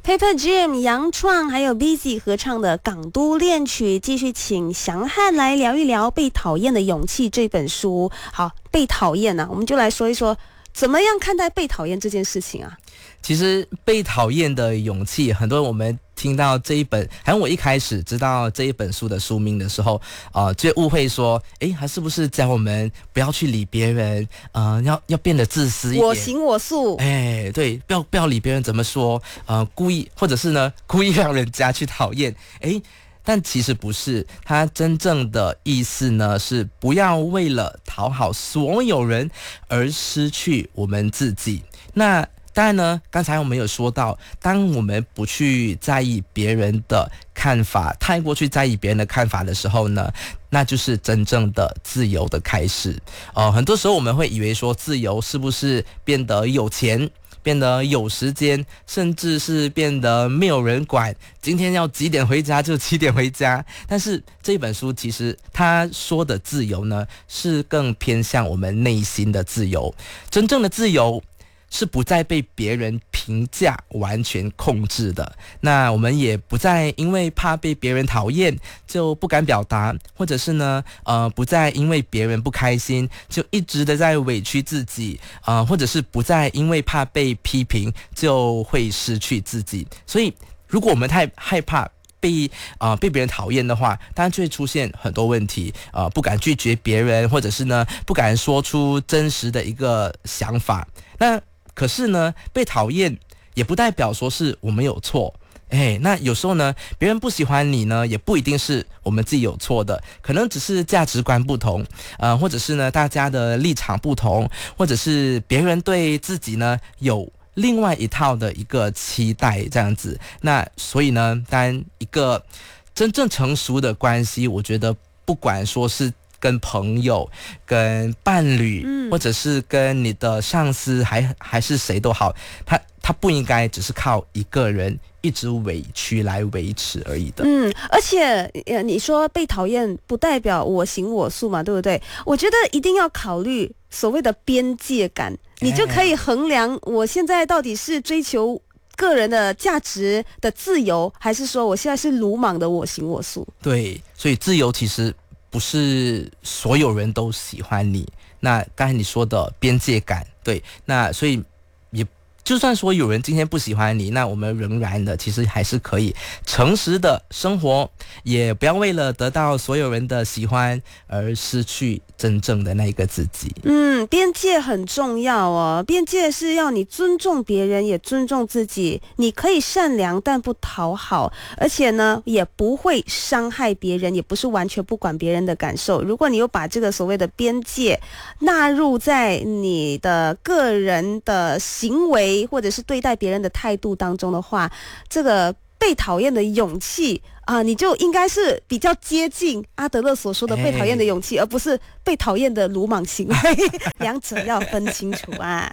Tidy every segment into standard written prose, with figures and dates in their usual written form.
Paper Jam、杨创还有 Busy 合唱的《港都恋曲》，继续请祥汉来聊一聊《被讨厌的勇气》这本书。好，被讨厌啊，我们就来说一说怎么样看待被讨厌这件事情啊。 其实被讨厌的勇气，很多人我们听到这一本，好像我一开始知道这一本书的书名的时候，就误会说，他是不是教我们不要去理别人，要变得自私一点， 我行我素， 对，不要理别人怎么说，故意或者是呢故意让人家去讨厌，但其实不是，它真正的意思呢是不要为了讨好所有人而失去我们自己。那当然呢，刚才我们有说到，当我们不去在意别人的看法，太过去在意别人的看法的时候呢，那就是真正的自由的开始。很多时候我们会以为说自由是不是变得有钱，变得有时间，甚至是变得没有人管，今天要几点回家就几点回家。但是这本书其实他说的自由呢，是更偏向我们内心的自由。真正的自由是不再被别人评价完全控制的，那我们也不再因为怕被别人讨厌就不敢表达，或者是呢不再因为别人不开心就一直的在委屈自己，或者是不再因为怕被批评就会失去自己。所以如果我们太害怕被别人讨厌的话，当然就会出现很多问题，不敢拒绝别人，或者是呢不敢说出真实的一个想法。那可是呢，被讨厌也不代表说是我们有错。那有时候呢，别人不喜欢你呢，也不一定是我们自己有错的，可能只是价值观不同，或者是呢大家的立场不同，或者是别人对自己呢有另外一套的一个期待这样子。那所以呢，当然一个真正成熟的关系，我觉得不管说是跟朋友、跟伴侣，或者是跟你的上司，还是谁都好，他不应该只是靠一个人一直委屈来维持而已的。 而且你说被讨厌不代表我行我素嘛，对不对？我觉得一定要考虑所谓的边界感，你就可以衡量我现在到底是追求个人的价值的自由，还是说我现在是鲁莽的我行我素。对， 所以自由其实不是所有人都喜欢你。那刚才你说的边界感，对，那所以也就算说有人今天不喜欢你，那我们仍然的其实还是可以诚实的生活，也不要为了得到所有人的喜欢而失去真正的那个自己。 边界很重要哦，边界是要你尊重别人也尊重自己，你可以善良但不讨好，而且呢也不会伤害别人，也不是完全不管别人的感受。如果你有把这个所谓的边界纳入在你的个人的行为或者是对待别人的态度当中的话，这个被讨厌的勇气你就应该是比较接近阿德勒所说的被讨厌的勇气，而不是被讨厌的鲁莽行为两者要分清楚啊。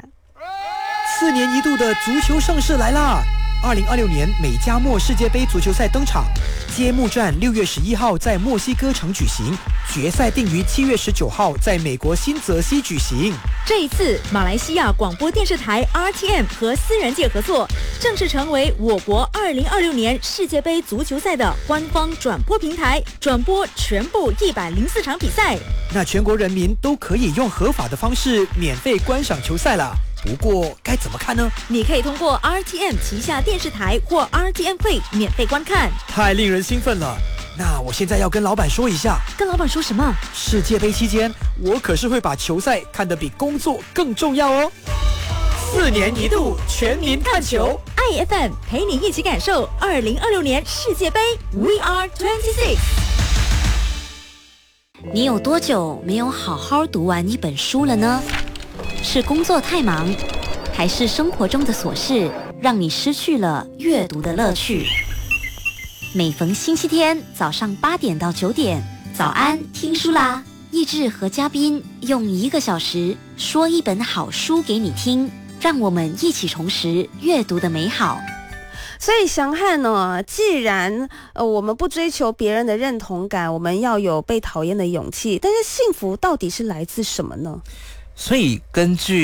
4年一度的足球盛世来啦！2026年美加墨世界杯足球赛登场，揭幕战6月11号在墨西哥城举行，决赛定于7月19号在美国新泽西举行。 这一次，马来西亚广播电视台 RTM 和私人界合作，正式成为我国2026年世界杯足球赛的官方转播平台，转播全部104场比赛。 那全国人民都可以用合法的方式免费观赏球赛了。不过该怎么看呢？ 你可以通过 RTM 旗下电视台或 RTM Play 免费观看。 太令人兴奋了！那我现在要跟老板说一下。 跟老板说什么？ 世界杯期间，我可是会把球赛看得比工作更重要哦。4年一度全民看球 ，IFM 陪你一起感受2026年世界杯 We Are 26。 你有多久没有好好读完一本书了呢？是工作太忙，还是生活中的琐事让你失去了阅读的乐趣？每逢星期天早上8点到9点，早安听书啦！奕志和嘉宾用1个小时说一本好书给你听，让我们一起重拾阅读的美好。 所以祥汉呢，既然我们不追求别人的认同感，我们要有被讨厌的勇气，但是幸福到底是来自什么呢？ 所以根据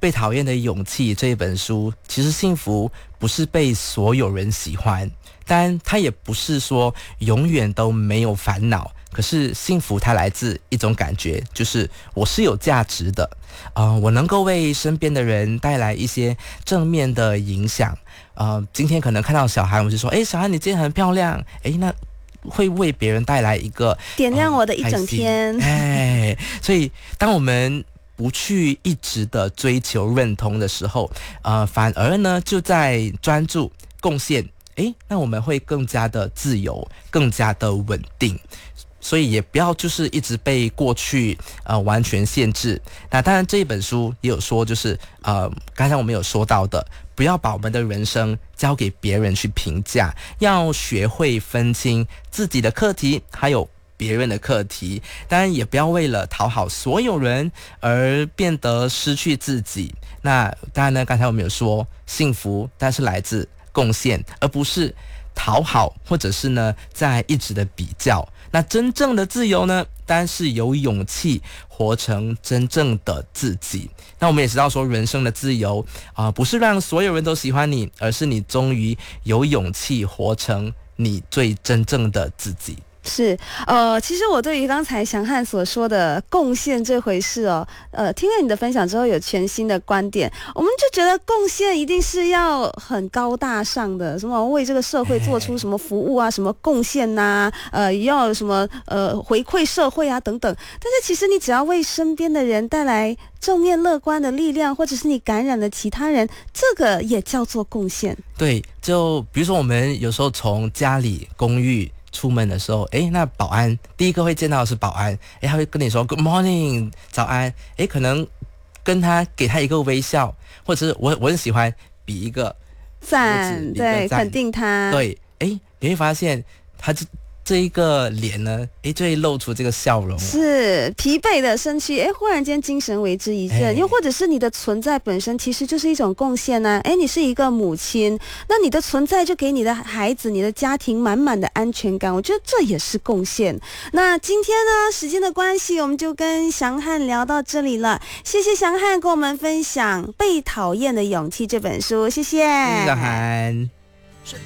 被讨厌的勇气》这一本书，其实幸福不是被所有人喜欢，但它也不是说永远都没有烦恼。可是幸福它来自一种感觉，就是我是有价值的，我能够为身边的人带来一些正面的影响。今天可能看到小孩，我们就说，小孩你今天很漂亮，那会为别人带来一个点亮我的一整天。 所以当我们不去一直的追求认同的时候，反而呢就在专注贡献，那我们会更加的自由，更加的稳定。所以也不要就是一直被过去完全限制。那当然这一本书也有说，就是刚才我们有说到的，不要把我们的人生交给别人去评价，要学会分清自己的课题还有别人的课题。当然也不要为了讨好所有人而变得失去自己。那当然呢，刚才我们有说幸福但是来自贡献，而不是讨好，或者是呢在一直的比较。那真正的自由呢，当然是有勇气活成真正的自己。那我们也知道说，人生的自由不是让所有人都喜欢你，而是你终于有勇气活成你最真正的自己。 是，其实我对于刚才祥汉所说的贡献这回事听了你的分享之后，有全新的观点。我们就觉得贡献一定是要很高大上的，什么为这个社会做出什么服务啊，什么贡献呐，要有什么回馈社会啊等等。但是其实你只要为身边的人带来正面乐观的力量，或者是你感染了其他人，这个也叫做贡献。 对，就比如说我们有时候从家里公寓出门的时候，那保安第一个会见到的是保安，他会跟你说 Good morning 早安，可能给他一个微笑，或者是我很喜欢比一个赞，对，肯定他， 对，你会发现他这一个脸呢，就会露出这个笑容， 是疲惫的身躯，忽然间精神为之一振，又或者是你的存在本身其实就是一种贡献啊。你是一个母亲，那你的存在就给你的孩子、你的家庭满满的安全感，我觉得这也是贡献。那今天呢，时间的关系，我们就跟祥汉聊到这里了。谢谢祥汉跟我们分享《被讨厌的勇气》这本书，谢谢。 谢谢祥汉。